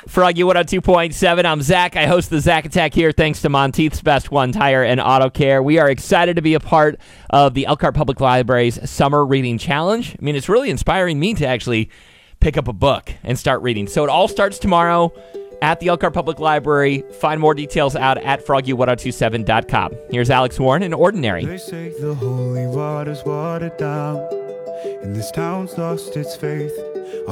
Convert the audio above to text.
Froggy 102.7. I'm Zach. I host the Zach Attack here thanks to Monteith's Best One Tire and Auto Care. We are excited to be a part of the Elkhart Public Library's Summer Reading Challenge. I mean, it's really inspiring me to actually pick up a book and start reading. So it all starts tomorrow at the Elkhart Public Library. Find more details out at froggy1027.com. Here's Alex Warren in Ordinary. They say the holy water's watered down, and this town's lost its faith.